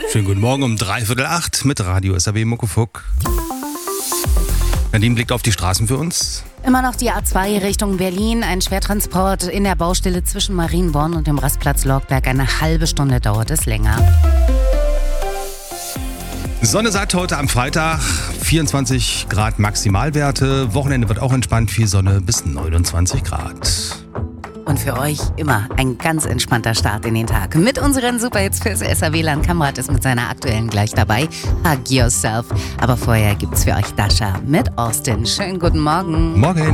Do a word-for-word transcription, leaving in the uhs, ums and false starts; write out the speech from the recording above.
Schönen guten Morgen um dreiviertel acht mit Radio S A W Muckefuck. Nadine blickt auf die Straßen für uns. Immer noch die A zwei Richtung Berlin. Ein Schwertransport in der Baustelle zwischen Marienborn und dem Rastplatz Lorgberg. Eine halbe Stunde dauert es länger. Sonne satt heute am Freitag. vierundzwanzig Grad Maximalwerte. Wochenende wird auch entspannt. Viel Sonne bis neunundzwanzig Grad. Und für euch immer ein ganz entspannter Start in den Tag. Mit unseren Superhits fürs S A W-Land. Kamrat ist mit seiner aktuellen gleich dabei. Hug Yourself. Aber vorher gibt's für euch Dasha mit Austin. Schönen guten Morgen. Morgen.